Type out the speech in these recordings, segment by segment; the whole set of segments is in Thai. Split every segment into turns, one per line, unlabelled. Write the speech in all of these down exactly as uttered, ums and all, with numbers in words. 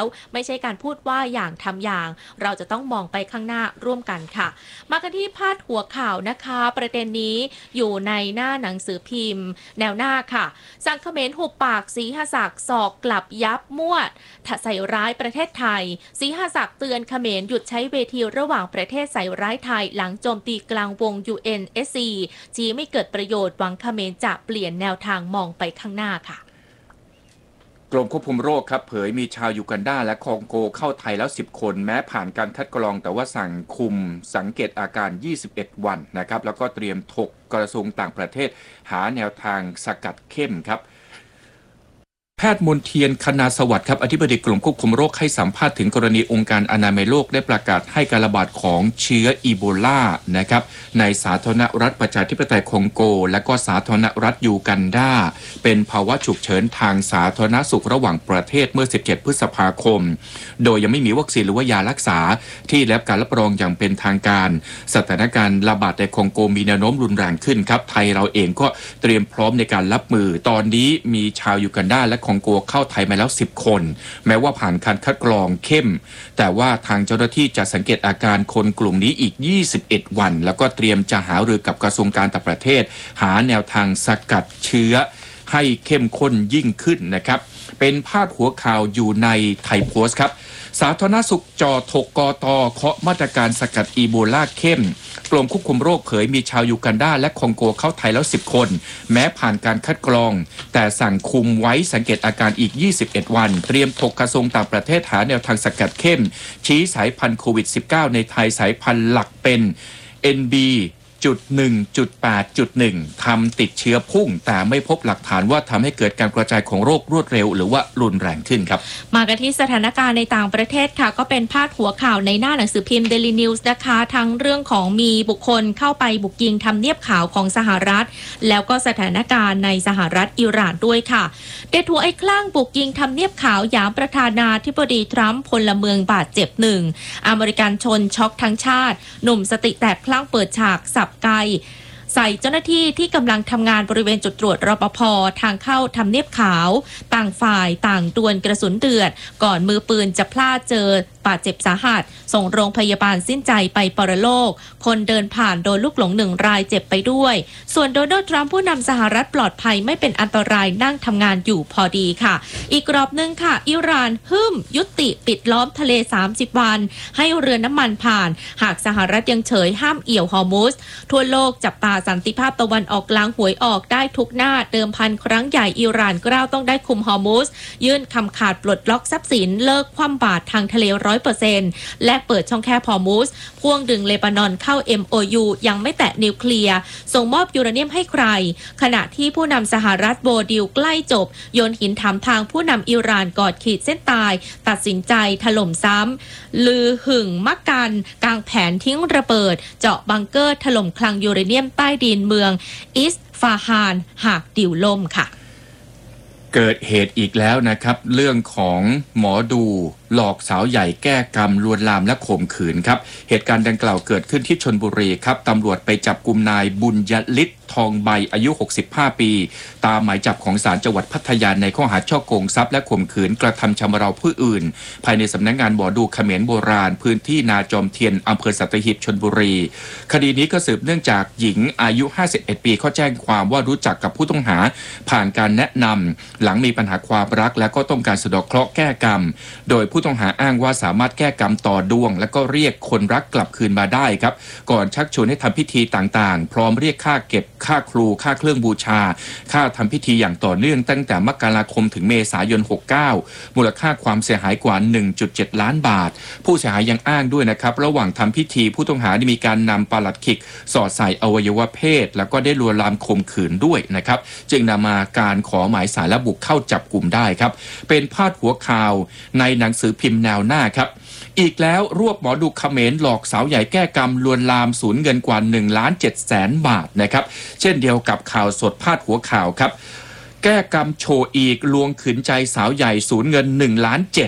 ไม่ใช่การพูดว่าอย่างทำอย่างเราจะต้องมองไปข้างหน้าร่วมกันค่ะมากันที่พาดหัวข่าวนะคะประเด็นนี้อยู่ในหน้าหนังสือพิมพ์แนวหน้าค่ะสั่งเขมรหุบปากศรีหศักดิ์สอกกลับยับมั่วใส่ร้ายประเทศไทยศรีหศักดิ์เตือนเขมรหยุดใช้เวทีระหว่างประเทศใส่ร้ายไทยหลังโจมตีกลางวง ยู เอ็น เอส ซี ชี้ไม่เกิดประโยชน์หวังเขมรจะเปลี่ยนแนวทางมองไปข้างหน้าค่ะ
กรมควบคุมโรคครับเผยมีชาวยูกันดาและคองโกเข้าไทยแล้วสิบคนแม้ผ่านการคัดกรองแต่ว่าสั่งคุมสังเกตอาการยี่สิบเอ็ดวันนะครับแล้วก็เตรียมถกกระทรวงต่างประเทศหาแนวทางสกัดเข้มครับแพทย์มนเทียนคณาสวัสดิ์ครับอธิบดีกรมควบคุมโรคให้สัมภาษณ์ถึงกรณีองค์การอนามัยโลกได้ประกาศให้การระบาดของเชื้ออีโบลานะครับในสาธารณรัฐประชาธิปไตยคองโกและก็สาธารณรัฐยูกันดาเป็นภาวะฉุกเฉินทางสาธารณสุขระหว่างประเทศเมื่อสิบเจ็ดพฤษภาคมโดยยังไม่มีวัคซีนหรือว่ายารักษาที่ได้รับการรับรองอย่างเป็นทางการสถานการณ์ระบาดในคองโกมีแนวโน้มรุนแรงขึ้นครับไทยเราเองก็เตรียมพร้อมในการรับมือตอนนี้มีชาวยูกันดาและคองโกเข้าไทยมาแล้วสิบคนแม้ว่าผ่านการคัดกรองเข้มแต่ว่าทางเจ้าหน้าที่จะสังเกตอาการคนกลุ่มนี้อีกยี่สิบเอ็ดวันแล้วก็เตรียมจะหารือกับกระทรวงการต่างประเทศหาแนวทางสกัดเชื้อให้เข้มข้นยิ่งขึ้นนะครับเป็นพาดหัวข่าวอยู่ในไทยโพสต์ครับสาธารณสุขจ่อถกกต.เคาะมาตรการสกัดอีโบลาเข้มกรมควบคุมโรคเผยมีชาวยูกันดาและคองโกเข้าไทยแล้วสิบคนแม้ผ่านการคัดกรองแต่สั่งคุมไว้สังเกตอาการอีกยี่สิบเอ็ดวันเตรียมถกกระทรวงต่างประเทศหาแนวทางสกัดเข้มชี้สายพันธุ์โควิด สิบเก้า ในไทยสายพันธุ์หลักเป็น เอ็น บี จุด หนึ่ง จุด แปด จุด หนึ่ง ทำติดเชื้อพุ่งแต่ไม่พบหลักฐานว่าทำให้เกิดการกระจายของโรครวดเร็วหรือว่ารุนแรงขึ้นครับ
มากันที่สถานการณ์ในต่างประเทศค่ะก็เป็นพาดหัวข่าวในหน้าหนังสือพิมพ์ Daily News นะคะทั้งเรื่องของมีบุคคลเข้าไปบุกยิงทำเนียบขาวของสหรัฐแล้วก็สถานการณ์ในสหรัฐอิหร่านด้วยค่ะเด็ดหัวไอ้คลั่งบุกยิงทำเนียบขาวหยามประธานาธิบดีทรัมป์พลเมืองบาดเจ็บหนึ่งอเมริกันชนช็อกทั้งชาติหนุ่มสติแตกคลั่งเปิดฉากสับไกใส่เจ้าหน้าที่ที่กำลังทำงานบริเวณจุดตรวจรปภ.ทางเข้าทำเนียบขาวต่างฝ่ายต่างดวลกระสุนเดือดก่อนมือปืนจะพลาดเจอบาดเจ็บสาหัสส่งโรงพยาบาลสิ้นใจไปปรโลกคนเดินผ่านโดนลูกหลงหนึ่งรายเจ็บไปด้วยส่วนโดนัลด์ทรัมป์ผู้นำสหรัฐปลอดภัยไม่เป็นอันตรายนั่งทำงานอยู่พอดีค่ะอีกรอบหนึ่งค่ะอิหร่านหึ่มยุติปิดล้อมทะเลสามสิบวันให้เรือน้ำมันผ่านหากสหรัฐยังเฉยห้ามเอี่ยวฮอร์มุสทั่วโลกจับตาสันติภาพตะวันออกกลางหวยออกได้ทุกหน้าเดิมพันครั้งใหญ่อิหร่านกล้าวต้องได้คุมฮอร์มุสยื่นคำขาดปลดล็อกทรัพย์สินเลิกคว่ำบาตรทางทะเล ร้อยเปอร์เซ็นต์ และเปิดช่องแคบฮอร์มุสพ่วงดึงเลบานอนเข้า เอ็ม โอ ยู ยังไม่แตะนิวเคลียร์ส่งมอบยูเรเนียมให้ใครขณะที่ผู้นำสหรัฐโบดิลใกล้จบโยนหินถามทางผู้นำอิหร่านกอดขีดเส้นตายตัดสินใจถล่มซ้ำลือหึ่งมักกันกางแผนทิ้งระเบิดเจาะบังเกอร์ถล่มคลังยูเรเนียมใต้ดินเมืองอิสฟาฮานหากดิวล่มค่ะ
เกิดเหตุอีกแล้วนะครับเรื่องของหมอดูหลอกสาวใหญ่แก้กรรมลวนลามและข่มขืนครับเหตุการณ์ดังกล่าวเกิดขึ้นที่ชลบุรีครับตำรวจไปจับกุมนายบุญยฤทธิ์ทองใบอายุหกสิบห้าปีตามหมายจับของศาลจังหวัดพัทยาในข้อหาฉ้อโกงทรัพย์และข่มขืนกระทำชำเราผู้อื่นภายในสำนักงานหมอดูเขมรโบราณพื้นที่นาจอมเทียนอำเภอสัตหีบชลบุรีคดีนี้ก็สืบเนื่องจากหญิงอายุห้าสิบเอ็ดปีเขาแจ้งความว่ารู้จักกับผู้ต้องหาผ่านการแนะนำหลังมีปัญหาความรักและก็ต้องการสะเดาะเคราะห์แก้กรรมโดยผู้ต้องหาอ้างว่าสามารถแก้กรรมต่อดวงและก็เรียกคนรักกลับคืนมาได้ครับก่อนชักชวนให้ทำพิธีต่างๆพร้อมเรียกค่าเก็บค่าครูค่าเครื่องบูชาค่าทำพิธีอย่างต่อเนื่องตั้งแต่มกราคมถึงเมษายนหกสิบเก้ามูลค่าความเสียหายกว่า หนึ่งจุดเจ็ด ล้านบาทผู้เสียหายยังอ้างด้วยนะครับระหว่างทำพิธีผู้ต้องหาได้มีการนำปลัดขิกสอดใส่อวัยวะเพศแล้วก็ได้ลวนลามข่มขืนด้วยนะครับจึงนำมาการขอหมายสารและบุกเข้าจับกลุ่มได้ครับเป็นพาดหัวข่าวในหนังสือพิมพ์แนวหน้าครับอีกแล้วรวบหมอดูเขมรหลอกสาวใหญ่แก้กรรมลวนลามสูญเงินกว่า หนึ่งล้านเจ็ดแสน บาทนะครับเช่นเดียวกับข่าวสดพาดหัวข่าวครับแก้กรรมโชว์อีกลวงขืนใจสาวใหญ่สูญเงินหนึ่งล้านเจ็ด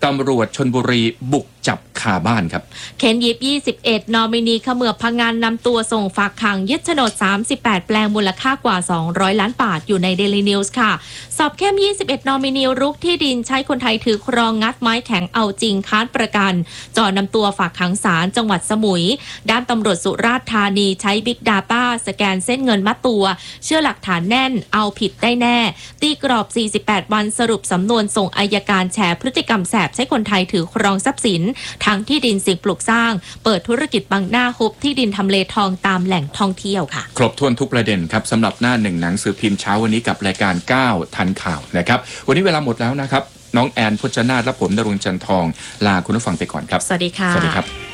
ตำรวจชลบุรีบุกจับคาบ้านครับ
เค้นยิบยี่สิบเอ็ดนอมินีเขมือบพังงานนำตัวส่งฝากขังยึดโฉนดสามสิบแปดแปลงมูลค่ากว่าสองร้อยล้านบาทอยู่ใน Daily News ค่ะสอบเข้มยี่สิบเอ็ดนอมินีรุกที่ดินใช้คนไทยถือครองงัดไม้แข็งเอาจริงค้านประกันจ่อนำตัวฝากขังศาลจังหวัดสมุยด้านตำรวจสุราษฎร์ธานีใช้ Big Data สแกนเส้นเงินมัดตัวเชื่อหลักฐานแน่นเอาผิดได้แน่ตีกรอบสี่สิบแปดวันสรุปสำนวนส่งอัยการแฉพฤติกรรมแสบใช้คนไทยถือครองทรัพย์สินทั้งที่ดินสิ่งปลูกสร้างเปิดธุรกิจบังหน้าฮุบที่ดินทำเลทองตามแหล่งท่องเที่ยวค่ะ
ครบถ้วนทุกประเด็นครับสำหรับหน้าหนึ่งหนังสือพิมพ์เช้าวันนี้กับรายการเก้าทันข่าวนะครับวันนี้เวลาหมดแล้วนะครับน้องแอนพจนาถและผมณรงค์จันทองลาคุณผู้ฟังไปก่อนครับ
สวัสดีค่ะ
สวัสดีครับ